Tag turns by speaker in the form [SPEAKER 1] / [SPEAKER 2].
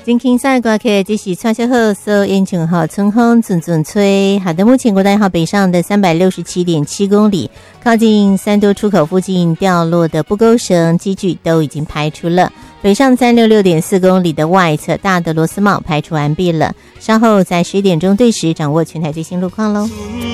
[SPEAKER 1] 真轻松的歌曲，这是串烧好，所演唱好，春风阵阵吹。好的，目前国道1号北上的367.7公里，靠近三多出口附近掉落的不勾绳机具都已经排除了。北上366.4公里的外侧大的螺丝帽排除完毕了。稍后在11点钟对时掌握全台最新路况喽。